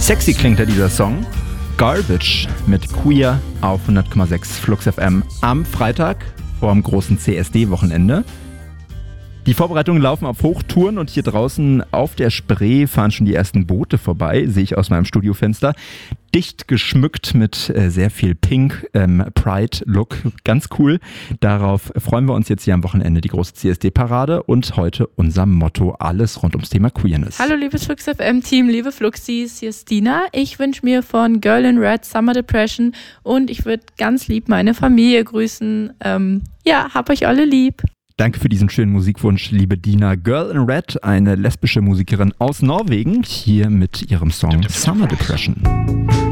Sexy klingt ja dieser Song. Garbage mit Queer auf 100,6 Flux FM am Freitag vor dem großen CSD-Wochenende. Die Vorbereitungen laufen auf Hochtouren und hier draußen auf der Spree fahren schon die ersten Boote vorbei, sehe ich aus meinem Studiofenster. Dicht geschmückt mit sehr viel Pink, Pride-Look, ganz cool. Darauf freuen wir uns jetzt hier am Wochenende, die große CSD-Parade und heute unser Motto, alles rund ums Thema Queerness. Hallo liebes Flux FM-Team, liebe Fluxis, hier ist Dina. Ich wünsche mir von Girl in Red Summer Depression und ich würde ganz lieb meine Familie grüßen. Hab euch alle lieb. Danke für diesen schönen Musikwunsch, liebe Dina. Girl in Red, eine lesbische Musikerin aus Norwegen, hier mit ihrem Song Summer Depression.